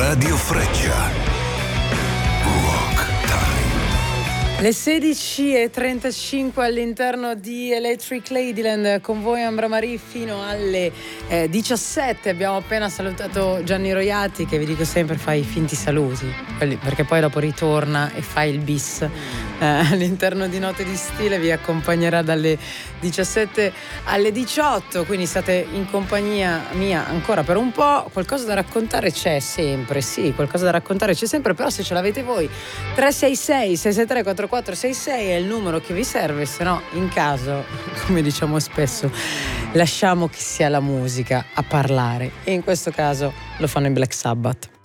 Radio Freccia. Rock Time. Le 16:35 all'interno di Electric Ladyland, con voi Ambra Marie fino alle 17. Abbiamo appena salutato Gianni Roiati, che vi dico sempre fa i finti saluti, perché poi dopo ritorna e fa il bis all'interno di Note di Stile. Vi accompagnerà dalle 17 alle 18, quindi state in compagnia mia ancora per un po'. Qualcosa da raccontare c'è sempre, sì, qualcosa da raccontare c'è sempre, però se ce l'avete voi 366 663 4466 è il numero che vi serve, se no in caso, come diciamo spesso, lasciamo che sia la musica a parlare, e in questo caso lo fanno i Black Sabbath.